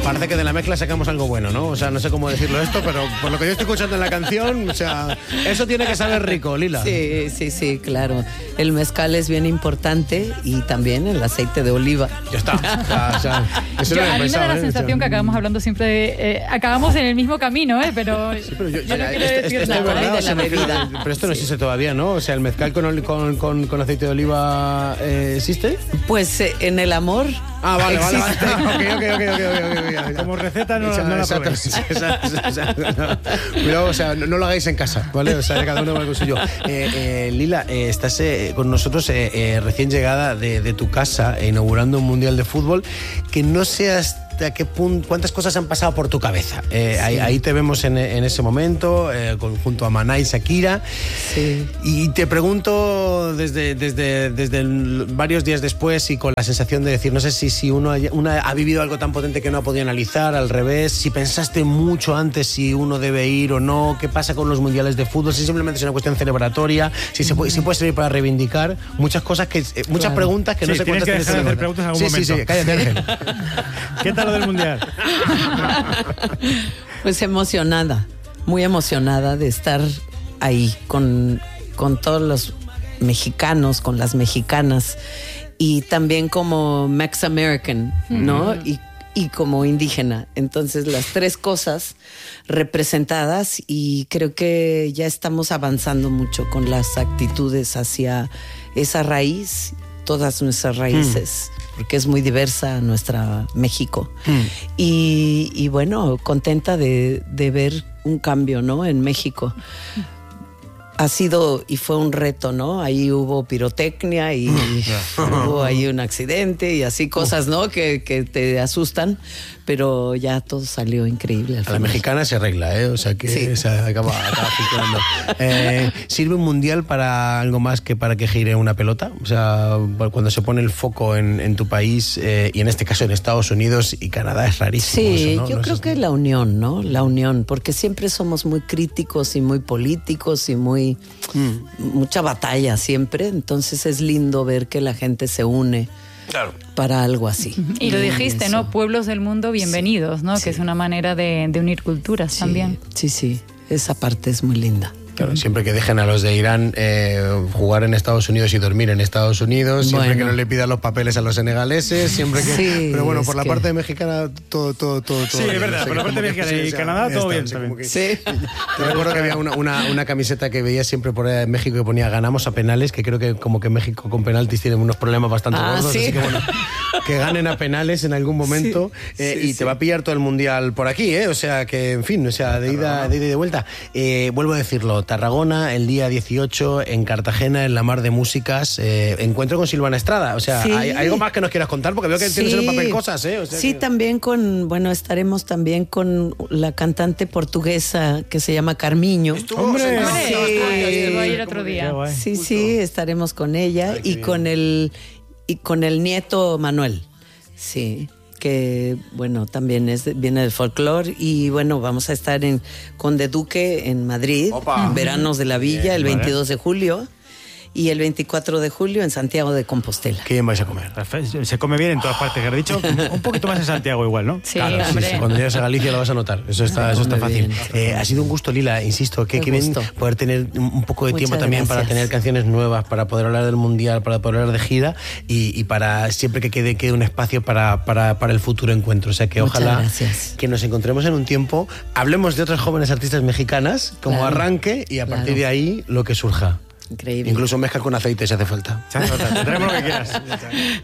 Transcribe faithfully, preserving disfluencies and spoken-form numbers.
Parece que de la mezcla sacamos algo bueno, ¿no? O sea, no sé cómo decirlo esto, pero por lo que yo estoy escuchando en la canción, o sea, eso tiene que saber rico, Lila. Sí, sí, sí, claro. El mezcal es bien importante y también el aceite de oliva. Ya está. O sea, eso yo, no a mí pensado, me da la ¿eh? sensación O sea, que acabamos hablando siempre de... Eh, acabamos en el mismo camino, ¿eh? Pero... Sí, pero yo, yo no ya, quiero este- decir este- nada. esto es verdad, de o sea, la me refiero- bebida. Pero esto no existe todavía, ¿no? O sea, el mezcal con, oli- con, con, con aceite de oliva eh, ¿existe? Pues eh, en el amor Ah, vale, vale, vale. existe. Ok, ok, ok, ok, ok, ok, ok. Como receta no, O sea, no la exacto, probéis. exacto, exacto, exacto. Cuidado, o sea, no, no lo hagáis en casa, ¿vale? O sea, cada uno va con suyo. Eh, eh, Lila, eh, estás eh, con nosotros eh, eh, recién llegada de, de tu casa, eh, inaugurando un mundial de fútbol. Que no seas a qué punto, cuántas cosas han pasado por tu cabeza. Eh, sí. ahí, ahí te vemos en, en ese momento, eh, con, junto a Maná y Shakira. Sí. Y te pregunto desde, desde, desde el, varios días después y con la sensación de decir, no sé si, si uno, haya, una ha vivido algo tan potente que no ha podido analizar, al revés, si pensaste mucho antes si uno debe ir o no, qué pasa con los mundiales de fútbol, si simplemente es una cuestión celebratoria, si, se puede, si puede servir para reivindicar, muchas cosas, que eh, muchas claro. preguntas que Sí, no se tienes cuentan. que dejar de hacer preguntas en algún sí, momento. Sí, sí, cállate, Ángel. ¿Qué tal lo del mundial? Pues emocionada, muy emocionada de estar ahí con, con todos los mexicanos, con las mexicanas y también como Mex American, ¿no? Y, y como indígena. Entonces las tres cosas representadas y creo que ya estamos avanzando mucho con las actitudes hacia esa raíz, todas nuestras raíces. Mm. Porque es muy diversa nuestra México. Mm. Y, y bueno, contenta de, de ver un cambio, ¿no? En México. Ha sido y fue un reto, ¿no? Ahí hubo pirotecnia y hubo ahí un accidente y así cosas, ¿no? Que, que te asustan, pero ya todo salió increíble. A la mexicana se arregla, ¿eh? O sea que sí. se acaba, acaba funcionando. Eh, ¿Sirve un mundial para algo más que para que gire una pelota? O sea, cuando se pone el foco en, en tu país eh, y en este caso en Estados Unidos y Canadá es rarísimo. Sí, eso, ¿no? yo no creo es que la unión, ¿no? La unión, porque siempre somos muy críticos y muy políticos y muy mm. mucha batalla siempre, entonces es lindo ver que la gente se une. Claro. Para algo así. Y lo dijiste, ¿no? Pueblos del mundo, bienvenidos, ¿no? Sí. Que es una manera de, de unir culturas sí, también. Sí, sí, esa parte es muy linda. Claro, siempre que dejen a los de Irán eh, jugar en Estados Unidos y dormir en Estados Unidos, siempre bueno. que no le pidan los papeles a los senegaleses, siempre que... Sí, pero bueno, por la que... parte mexicana, todo, todo, todo... Sí, todo es verdad, por la parte mexicana y Canadá, todo bien. Como que, sí. Te recuerdo que había una, una, una camiseta que veía siempre por ahí en México que ponía ganamos a penales, que creo que como que México con penaltis tiene unos problemas bastante ah, gordos, ¿sí? así que bueno, que ganen a penales en algún momento sí, eh, sí, y sí. te va a pillar todo el mundial por aquí, ¿eh? O sea que, en fin, o sea, de ida, de ida y de vuelta. Eh, vuelvo a decirlo, Tarragona, el día dieciocho en Cartagena, en la Mar de Músicas, eh, encuentro con Silvana Estrada. O sea, sí. ¿hay, ¿hay algo más que nos quieras contar? Porque veo que sí. tienes en un papel cosas, ¿eh? O sea sí, que... también con, bueno, estaremos también con la cantante portuguesa que se llama Carmiño. ¡Hombre! Sí, estuvo ahí el otro día. Sí, Justo. sí, estaremos con ella. Ay, y bien. con el y con el nieto Manuel. Sí. Que bueno, también es, viene del folclore y bueno, vamos a estar en Conde Duque en Madrid, Opa. Veranos de la Villa, bien, el veintidós vale. de julio y el veinticuatro de julio en Santiago de Compostela. ¿Qué vais a comer? Se come bien en todas partes, que he dicho, un poquito más en Santiago igual, ¿no? Sí, claro, sí, sí, cuando llegas a Galicia lo vas a notar, eso está, eso está fácil. Eh, ha sido un gusto, Lila, insisto, que, que bien poder tener un poco de Muchas tiempo también gracias. para tener canciones nuevas, para poder hablar del Mundial, para poder hablar de gira y, y para siempre que quede, quede un espacio para, para, para el futuro encuentro. O sea que Muchas ojalá gracias. que nos encontremos en un tiempo, hablemos de otras jóvenes artistas mexicanas como claro, arranque y a partir claro. de ahí lo que surja. Increíble. Incluso mezcla con aceite si hace falta. Tenemos lo que quieras.